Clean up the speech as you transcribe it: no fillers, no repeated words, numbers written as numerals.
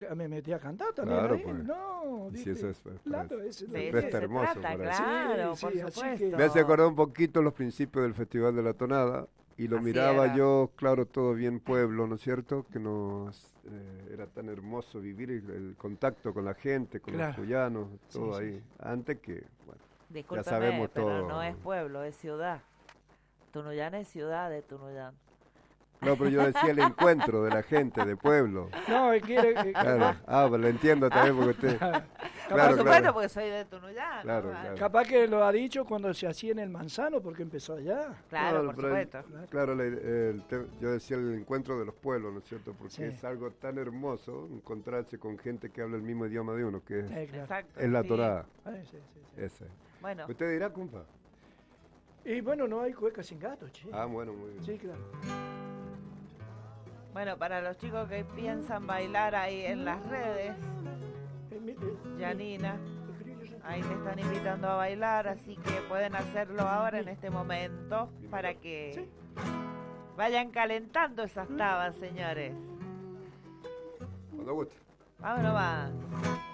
me metí a cantar también. Claro, ahí. pues. No, Sí, ¿viste? eso es, Claro, es lo el que está hermoso. Trata, por ahí. claro, Sí, por sí, así supuesto. que- Me hace acordar un poquito los principios del Festival de la Tonada y lo Así miraba era. yo, claro, todo bien pueblo, ¿no es cierto? Que nos era tan hermoso vivir el contacto con la gente, con Claro. los cuyanos, Sí, todo sí, ahí. sí. Antes que, bueno, Discúlpeme, sabemos pero todo. no es pueblo, es ciudad. Tunuyán es ciudad de Tunuyán. no, pero yo decía el encuentro de la gente, de pueblo. No, quiere. Claro. Pues lo entiendo también porque usted... Por Claro, supuesto, claro. porque soy de Tunuyán. Claro, ¿no? claro. Capaz que lo ha dicho cuando se hacía en el Manzano, porque empezó allá. Claro, No, por pero supuesto. Claro, yo decía el encuentro de los pueblos, ¿no es cierto? Porque Sí. es algo tan hermoso encontrarse con gente que habla el mismo idioma de uno, que es, Claro. Exacto. es la sí. Torá. Sí, sí, sí. Ese. Bueno, ¿Usted dirá, compa? Y bueno, no hay cueca sin gato, che. Ah, bueno, muy bien. Sí, claro. bueno, para los chicos que piensan bailar ahí en las redes, Janina, ahí te están invitando a bailar, así que pueden hacerlo ahora en este momento para que vayan calentando esas tabas, señores. Cuando guste. Vámonos, va.